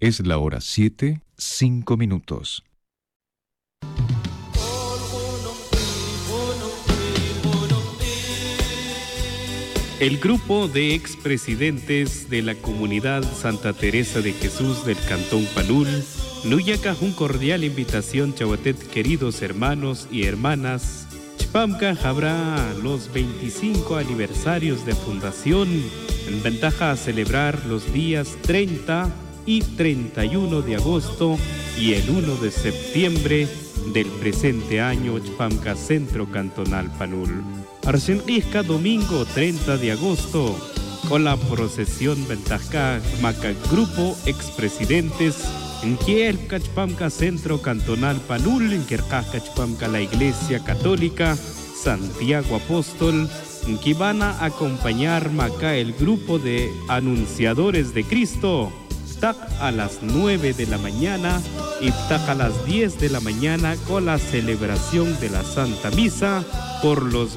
Es la hora 7, 5 minutos. El grupo de expresidentes de la comunidad Santa Teresa de Jesús del Cantón Panul nuyaca un cordial invitación chahuatet, queridos hermanos y hermanas. Chpamka habrá los 25 aniversarios de fundación, en ventaja a celebrar los días 30 y 31 de agosto y el 1 de septiembre del presente año. Chpamka Centro Cantonal Panul. Arsenqisca domingo 30 de agosto con la procesión ventaja maca grupo expresidentes en Kiel Cachpamca Centro Cantonal Panul, en Cachpamca la Iglesia Católica Santiago Apóstol, en que van a acompañar maca el grupo de anunciadores de Cristo. Tac a las 9 de la mañana y tac a las 10 de la mañana con la celebración de la Santa Misa por los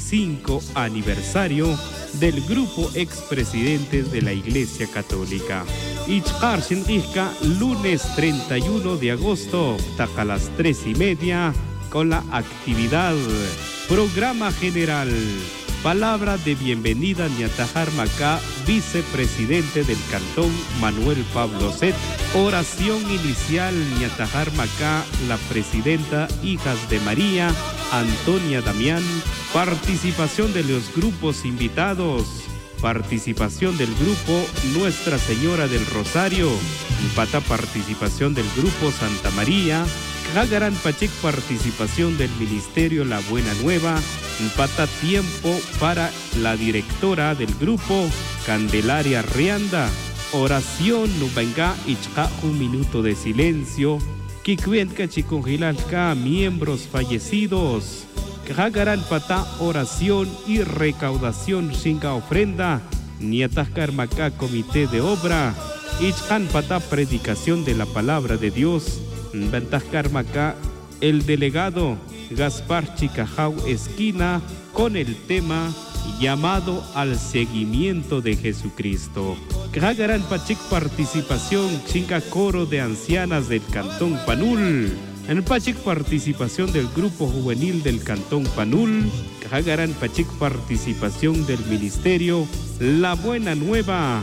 25 aniversario del grupo expresidentes de la Iglesia Católica. Ichkar Shinqisca, lunes 31 de agosto, tac a las 3:30 con la actividad Programa General. Palabra de bienvenida Ñatajar Macá, vicepresidente del Cantón Manuel Pablo Set. Oración inicial Ñatajar Macá, la presidenta Hijas de María, Antonia Damián. Participación de los grupos invitados. Participación del grupo Nuestra Señora del Rosario. Pata participación del grupo Santa María. Hagaran Pachek participación del Ministerio La Buena Nueva. Pata tiempo para la directora del grupo Candelaria Rianda. Oración Nubenga Ichka, un minuto de silencio. Kikuenka Chicongilalka, miembros fallecidos. Hagaran Pata oración y recaudación Shinga ofrenda. Niataskar Maca comité de obra. Ichkan Pata predicación de la palabra de Dios. Ventascar Macá, el delegado Gaspar Chicajau Esquina con el tema llamado al seguimiento de Jesucristo. Hagaran Pachik participación Chinga Coro de Ancianas del Cantón Panul. En Pachik participación del Grupo Juvenil del Cantón Panul. Hagaran Pachik participación del Ministerio La Buena Nueva.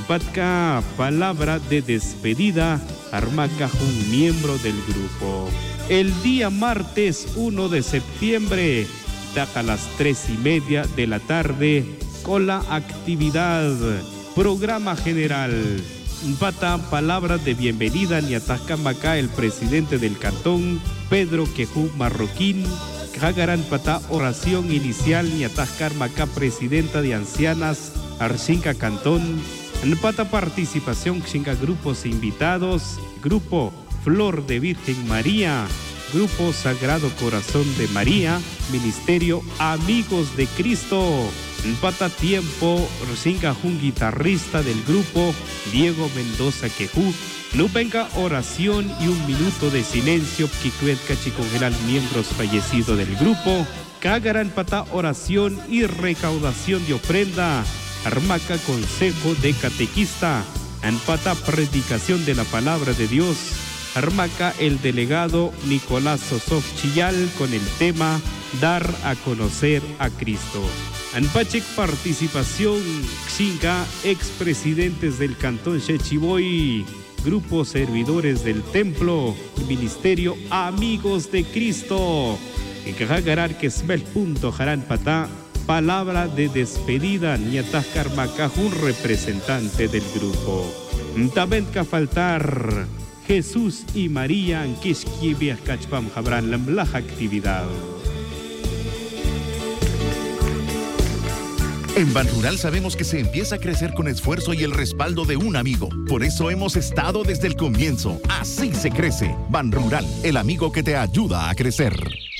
Patka palabra de despedida Armaca, un miembro del grupo. El día martes 1 de septiembre, a las 3:30 de la tarde, con la actividad Programa General. Pata palabra de bienvenida Ñatascamaca, el presidente del cantón, Pedro Quejú Marroquín. Hagaran Pata oración inicial Ñatascarmaca, presidenta de ancianas Arcinca Cantón. En Pata participación Xinga grupos invitados, Grupo Flor de Virgen María, Grupo Sagrado Corazón de María, Ministerio Amigos de Cristo. En Pata tiempo Xinga un guitarrista del grupo, Diego Mendoza Quejú. Nupenca oración y un minuto de silencio Kicuetca Chicongeral, miembros fallecidos del grupo. Cagaran Pata oración y recaudación de ofrenda. Armaca consejo de catequista. Anpata predicación de la palabra de Dios. Armaca el delegado Nicolás Sosov Chillal con el tema Dar a conocer a Cristo. Anpachek participación Xinga, expresidentes del Cantón Chechiboy, Grupo Servidores del Templo, Ministerio Amigos de Cristo. En Cajagarar que Smel punto Jarán Patá. Palabra de despedida, Ñatascar Macá, un representante del grupo. También que faltar Jesús y María en Kishkibias Kachpam Jabran la actividad. En Banrural sabemos que se empieza a crecer con esfuerzo y el respaldo de un amigo. Por eso hemos estado desde el comienzo. Así se crece. Banrural, el amigo que te ayuda a crecer.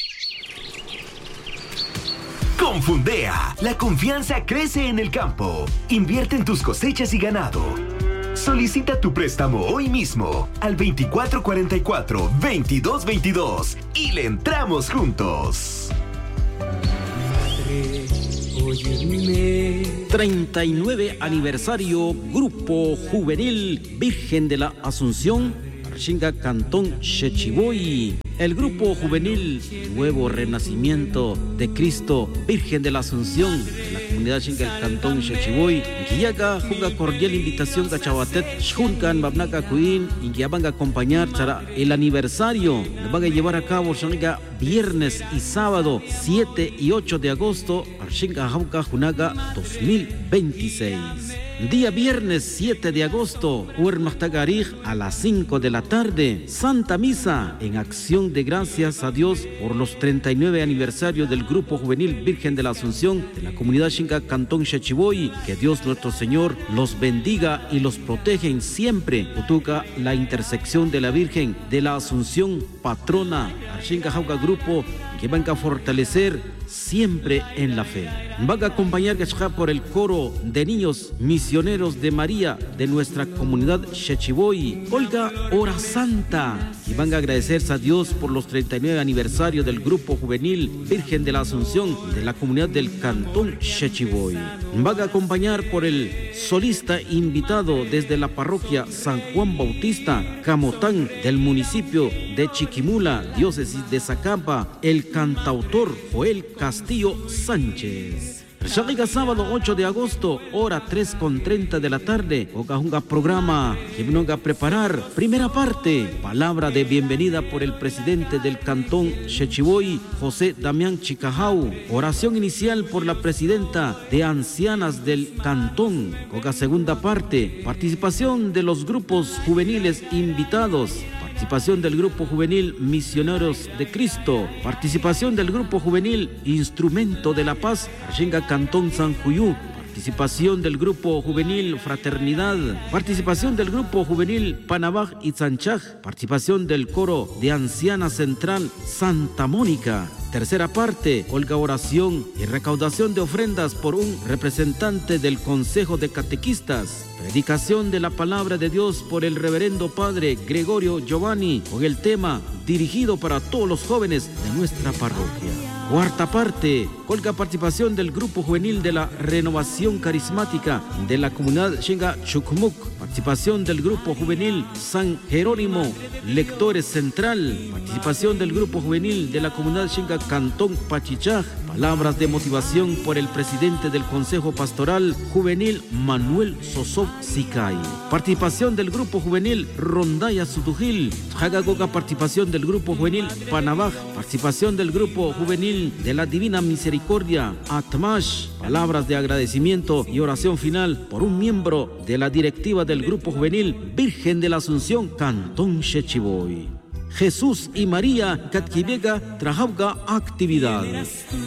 Con Fundea, la confianza crece en el campo. Invierte en tus cosechas y ganado. Solicita tu préstamo hoy mismo al 2444-2222 y le entramos juntos. Madre, hoy 39 aniversario Grupo Juvenil Virgen de la Asunción, Arshinga Cantón Xechiboy. El Grupo Juvenil Nuevo Renacimiento de Cristo Virgen de la Asunción de la comunidad Xinga del Cantón Xechiboy, Guiaga juga cordial invitación a Chawatet Xhunkan Babnaka Kuin y que van a acompañar para el aniversario. Lo van a llevar a cabo Xinga viernes y sábado 7 y 8 de agosto Xinga Hauka Junaga 2026. Día viernes 7 de agosto, Huermachtagarij a las 5 de la tarde, Santa Misa en acción de gracias a Dios por los 39 aniversarios del Grupo Juvenil Virgen de la Asunción de la comunidad Xinga Cantón Xechiboy. Que Dios nuestro Señor los bendiga y los protege siempre. Utuca la intersección de la Virgen de la Asunción, patrona, Xinga Jauga Grupo, que van a fortalecer siempre en la fe. Van a acompañar por el coro de niños misioneros de María de nuestra comunidad Xechiboy, Olga Hora Santa, y van a agradecerse a Dios por los 39 aniversarios del Grupo Juvenil Virgen de la Asunción de la comunidad del Cantón Xechiboy. Van a acompañar por el solista invitado desde la parroquia San Juan Bautista Camotán del municipio de Chiquimula, diócesis de Zacapa, el cantautor Joel Castillo Sánchez. Llega sábado 8 de agosto, hora 3:30 de la tarde, Ocajunga programa que venga a preparar. Primera parte, palabra de bienvenida por el presidente del Cantón Xechiboy, José Damián Chicajau. Oración inicial por la presidenta de ancianas del Cantón. Coca segunda parte, participación de los grupos juveniles invitados. Participación del Grupo Juvenil Misioneros de Cristo. Participación del Grupo Juvenil Instrumento de la Paz, Argenga Cantón San Juyú. Participación del Grupo Juvenil Fraternidad. Participación del Grupo Juvenil Panabaj y Sanchaj. Participación del Coro de Anciana Central Santa Mónica. Tercera parte, Olga oración y recaudación de ofrendas por un representante del Consejo de Catequistas. Predicación de la palabra de Dios por el reverendo padre Gregorio Giovanni con el tema dirigido para todos los jóvenes de nuestra parroquia. Cuarta parte, Olga participación del Grupo Juvenil de la Renovación Carismática de la comunidad Xinga Chucumuc. Participación del Grupo Juvenil San Jerónimo Lectores Central. Participación del Grupo Juvenil de la comunidad Xinga Cantón Pachichaj. Palabras de motivación por el presidente del Consejo Pastoral Juvenil Manuel Sosov Sicay. Participación del Grupo Juvenil Rondaya Sutujil. Jagagoga participación del Grupo Juvenil Panabaj. Participación del Grupo Juvenil de la Divina Misericordia Atmash. Palabras de agradecimiento y oración final por un miembro de la directiva del Grupo Juvenil Virgen de la Asunción Cantón Xechiboy. Jesús y María Catkibega Trajauga actividades.